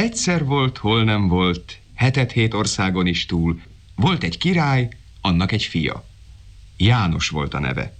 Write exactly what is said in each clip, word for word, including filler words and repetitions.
Egyszer volt, hol nem volt, hetet-hét országon is túl, volt egy király, annak egy fia. János volt a neve.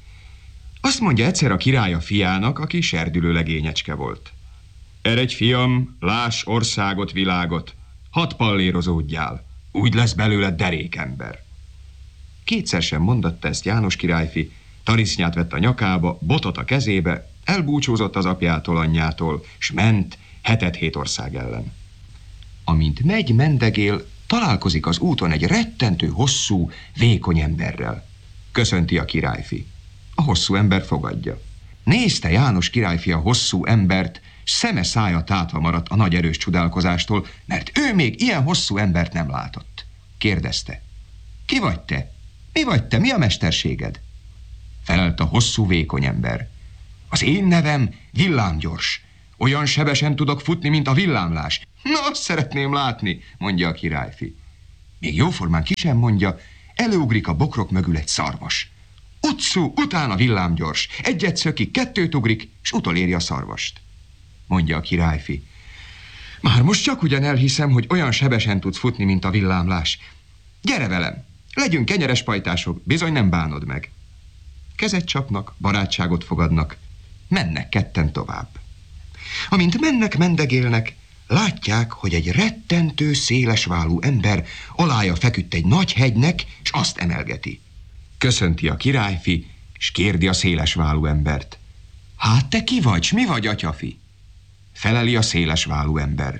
Azt mondja egyszer a király a fiának, aki serdülő legényecske volt. Eredj, fiam, láss országot, világot, hadd pallérozódjál, úgy lesz belőled derékember. Kétszer sem mondatta ezt János királyfi, tarisznyát vett a nyakába, botot a kezébe, elbúcsúzott az apjától, anyjától, s ment hetet-hét ország ellen. Amint megy, mendegél, találkozik az úton egy rettentő hosszú, vékony emberrel. Köszönti a királyfi. A hosszú ember fogadja. Nézte János királyfi a hosszú embert, szeme szája tátva maradt a nagy erős csodálkozástól, mert ő még ilyen hosszú embert nem látott. Kérdezte: ki vagy te? Mi vagy te? Mi a mesterséged? Felelt a hosszú, vékony ember: az én nevem Villámgyors. Olyan sebesen tudok futni, mint a villámlás. Na, azt szeretném látni, mondja a királyfi. Még jóformán ki sem mondja, előugrik a bokrok mögül egy szarvas. Utszú, utána Villámgyors. Egyet szökik, kettőt ugrik, s utoléri a szarvast. Mondja a királyfi: már most csak ugyan elhiszem, hogy olyan sebesen tudsz futni, mint a villámlás. Gyere velem, legyünk kenyeres pajtások, bizony nem bánod meg. Kezet csapnak, barátságot fogadnak, mennek ketten tovább. Amint mennek, mendegélnek, látják, hogy egy rettentő szélesválú ember alája feküdt egy nagy hegynek, és azt emelgeti. Köszönti a királyfi, és kérdi a szélesválú embert: hát te ki vagy, s mi vagy, atyafi? Feleli a szélesválú ember: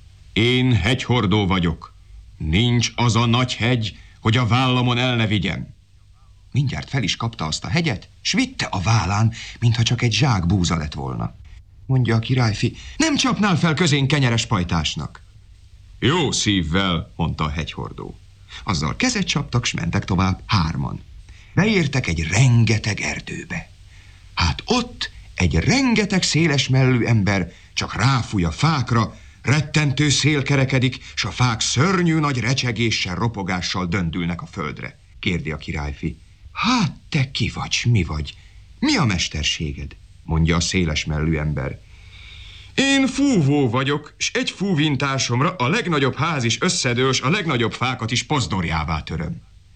én hegyhordó vagyok. Nincs az a nagy hegy, hogy a vállamon el ne vigyem. Mindjárt fel is kapta azt a hegyet, s vitte a vállán, mintha csak egy zsák búza lett volna. Mondja a királyfi: nem csapnál fel közén kenyeres pajtásnak? Jó szívvel, mondta a hegyhordó. Azzal kezet csaptak, s mentek tovább hárman. Beértek egy rengeteg erdőbe. Hát ott egy rengeteg széles mellű ember csak ráfúj a fákra, rettentő szél kerekedik, s a fák szörnyű nagy recsegéssel, ropogással döndülnek a földre. Kérdi a királyfi: hát te ki vagy, mi vagy? Mi a mesterséged? Mondja a széles mellű ember: én fúvó vagyok, s egy fúvintásomra a legnagyobb ház is összedől, s a legnagyobb fákat is pozdorjává töröm.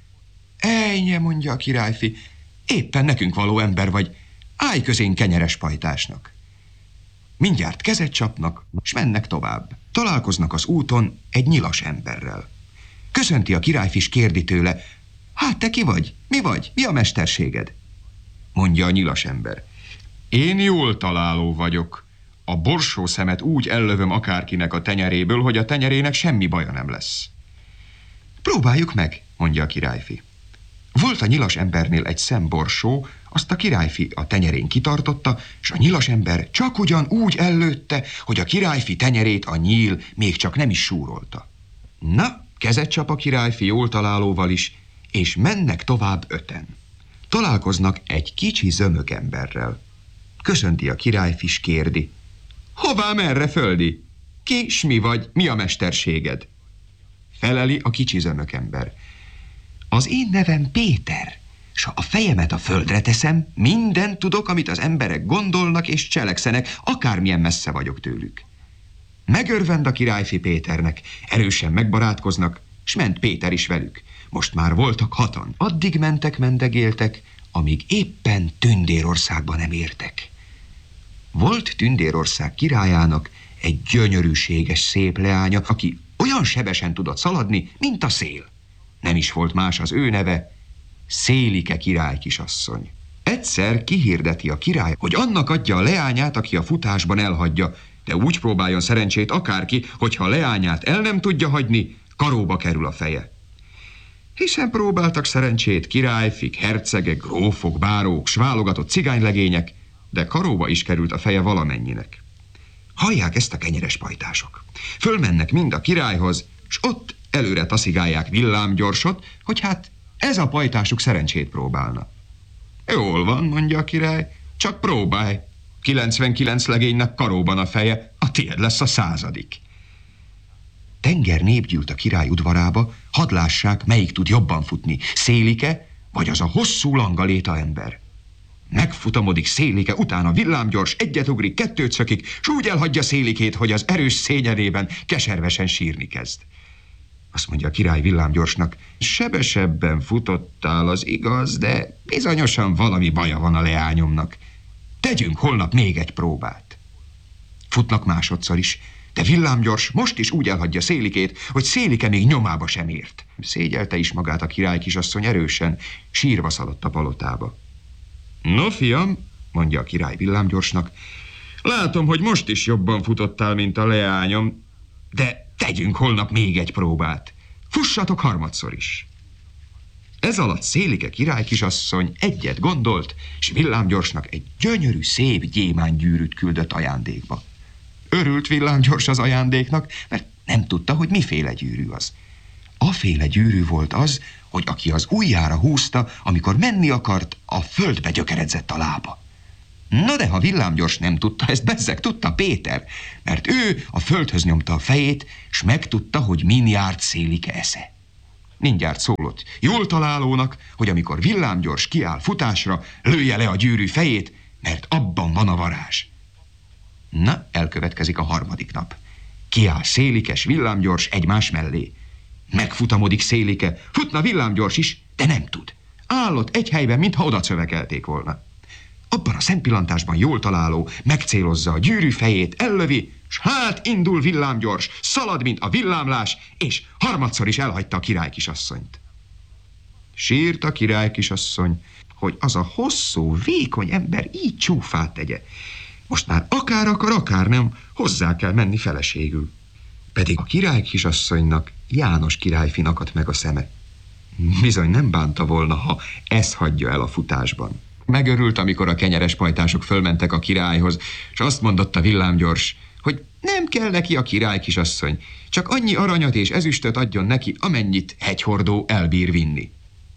Ejnye, mondja a királyfi, éppen nekünk való ember vagy, állj közén kenyeres pajtásnak. Mindjárt kezet csapnak, s mennek tovább. Találkoznak az úton egy nyilas emberrel. Köszönti a királyfi, s kérdi tőle: hát te ki vagy? Mi vagy? Mi a mesterséged? Mondja a nyilas ember: én jól találó vagyok. A borsó szemet úgy ellövöm akárkinek a tenyeréből, hogy a tenyerének semmi baja nem lesz. Próbáljuk meg, mondja a királyfi. Volt a nyilas embernél egy szem borsó, azt a királyfi a tenyerén kitartotta, s a nyilas ember csak ugyan úgy ellőtte, hogy a királyfi tenyerét a nyíl még csak nem is súrolta. Na, kezet csap a királyfi jól találóval is, és mennek tovább öten. Találkoznak egy kicsi zömök emberrel. Köszönti a királyfi, s kérdi: hová, merre, földi? Ki, s mi vagy, mi a mesterséged? Feleli a kicsi zömök ember: az én nevem Péter, s ha a fejemet a földre teszem, mindent tudok, amit az emberek gondolnak és cselekszenek, akármilyen messze vagyok tőlük. Megörvend a királyfi Péternek, erősen megbarátkoznak, s ment Péter is velük. Most már voltak hatan. Addig mentek, mendegéltek, amíg éppen Tündérországba nem értek. Volt Tündérország királyának egy gyönyörűséges, szép leánya, aki olyan sebesen tudott szaladni, mint a szél. Nem is volt más az ő neve, Szélike király kisasszony. Egyszer kihirdeti a király, hogy annak adja a leányát, aki a futásban elhagyja, de úgy próbáljon szerencsét akárki, hogyha a leányát el nem tudja hagyni, karóba kerül a feje. Hiszen próbáltak szerencsét királyfik, hercegek, grófok, bárók, s válogatott cigánylegények, de karóba is került a feje valamennyinek. Hallják ezt a kenyeres pajtások. Fölmennek mind a királyhoz, s ott előre taszigálják Villámgyorsot, hogy hát ez a pajtásuk szerencsét próbálna. Jól van, mondja a király, csak próbálj. kilencvenkilenc legénynek karóban a feje, a tiéd lesz a századik. Tenger nép gyűlt a király udvarába, hadd lássák, melyik tud jobban futni, Szélike, vagy az a hosszú langaléta ember. Megfutamodik Szélike, utána villámgyors, egyet ugrik, kettőt szökik, s úgy elhagyja Szélikét, hogy az erős szényedében keservesen sírni kezd. Azt mondja a király villámgyorsnak: sebesebben futottál, az igaz, de bizonyosan valami baja van a leányomnak. Tegyünk holnap még egy próbát. Futnak másodszor is, de villámgyors most is úgy elhagyja Szélikét, hogy Szélike még nyomába sem ért. Szégyelte is magát a király kisasszony erősen, sírva szaladt a palotába. No, fiam, mondja a király villámgyorsnak, látom, hogy most is jobban futottál, mint a leányom, de tegyünk holnap még egy próbát. Fussatok harmadszor is. Ez alatt Szélike király kisasszony egyet gondolt, s villámgyorsnak egy gyönyörű, szép gyémánygyűrűt küldött ajándékba. Örült villámgyors az ajándéknak, mert nem tudta, hogy miféle gyűrű az. Aféle gyűrű volt az, hogy aki az ujjára húzta, amikor menni akart, a földbe gyökeredzett a lába. Na de ha villámgyors nem tudta, ezt bezzeg tudta Péter, mert ő a földhöz nyomta a fejét, s megtudta, hogy min járt Szélike esze. Mindjárt szólott jól találónak, hogy amikor villámgyors kiáll futásra, lője le a gyűrű fejét, mert abban van a varázs. Na, elkövetkezik a harmadik nap. Kiáll Szélike s villámgyors egymás mellé. Megfutamodik Szélike, futna villámgyors is, de nem tud. Állott egy helyben, mintha oda cövekelték volna. Abban a szempillantásban jól találó megcélozza a gyűrű fejét, ellövi, s hát indul villámgyors, szalad, mint a villámlás, és harmadszor is elhagyta a király kisasszonyt. Sírt a király kisasszony, hogy az a hosszú, vékony ember így csúfát tegye. Most már akár akar, akár nem, hozzá kell menni feleségül. Pedig a király kisasszonynak János királyfin akadt meg a szeme. Bizony nem bánta volna, ha ez hagyja el a futásban. Megörült, amikor a kenyeres pajtások fölmentek a királyhoz, és azt mondotta villámgyors, hogy nem kell neki a király kisasszony, csak annyi aranyat és ezüstöt adjon neki, amennyit hegyhordó elbír vinni.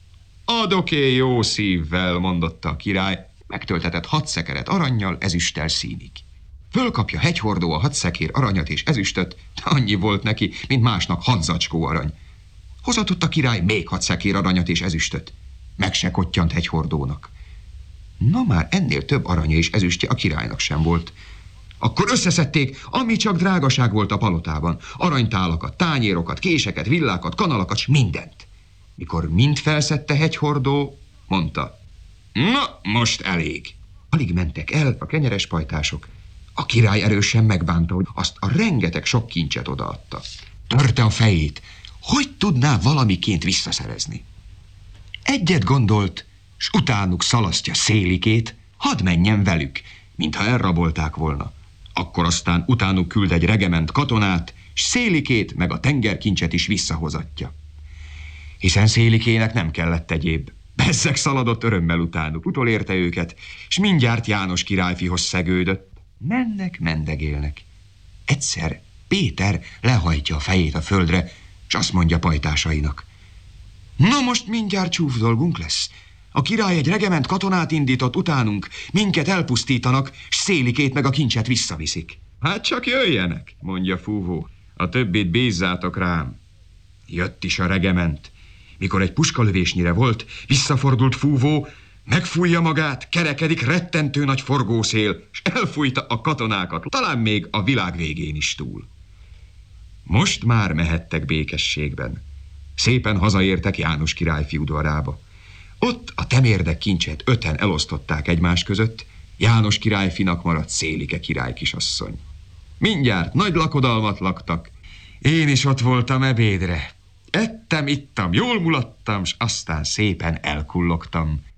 Adok én jó szívvel, mondotta a király, megtöltetett hat szekeret arannyal, ezüsttel színig. Fölkapja hegyhordó a hat szekér aranyat és ezüstöt, annyi volt neki, mint másnak hat zacskó arany. Hozatott a király még hat szekér aranyat és ezüstöt. Meg se kottyant hegyhordónak. Na már ennél több aranya és ezüstje a királynak sem volt. Akkor összeszedték, ami csak drágaság volt a palotában. Aranytálakat, tányérokat, késeket, villákat, kanalakat, s mindent. Mikor mind felszedte hegyhordó, mondta: na, most elég. Alig mentek el a kenyeres pajtások. A király erősen megbánta, hogy azt a rengeteg sok kincset odaadta. Törte a fejét, hogy tudná valamiként visszaszerezni. Egyet gondolt, s utánuk szalasztja Szélikét, hadd menjen velük, mintha elrabolták volna. Akkor aztán utánuk küld egy regement katonát, s Szélikét meg a tengerkincset is visszahozatja. Hiszen Szélikének nem kellett egyéb. Bezzeg szaladott örömmel utánuk, utolérte őket, s mindjárt János királyfihoz szegődött. Mennek, mendegélnek. Egyszer Péter lehajtja a fejét a földre, s azt mondja pajtásainak: na most mindjárt csúf dolgunk lesz. A király egy regement katonát indított utánunk, minket elpusztítanak, s Szélikét meg a kincset visszaviszik. Hát csak jöjjenek, mondja Fúvó, a többit bízzátok rám. Jött is a regement. Mikor egy puskalövésnyire volt, visszafordult Fúvó, megfújja magát, kerekedik rettentő nagy forgószél, s elfújta a katonákat, talán még a világ végén is túl. Most már mehettek békességben. Szépen hazaértek János királyfi udvarába. Ott a temérdek kincset öten elosztották egymás között, János királyfinak maradt Szélike király kisasszony. Mindjárt nagy lakodalmat laktak. Én is ott voltam ebédre. Ettem, ittam, jól mulattam, s aztán szépen elkullogtam.